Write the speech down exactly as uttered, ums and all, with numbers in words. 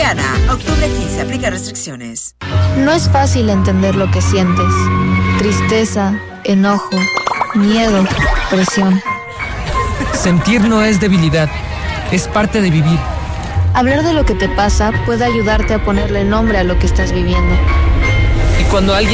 Soriana, octubre quince, aplica restricciones. No es fácil entender lo que sientes. Tristeza, enojo, miedo, presión. Sentir no es debilidad, es parte de vivir. Hablar de lo que te pasa puede ayudarte a ponerle nombre a lo que estás viviendo. Y cuando alguien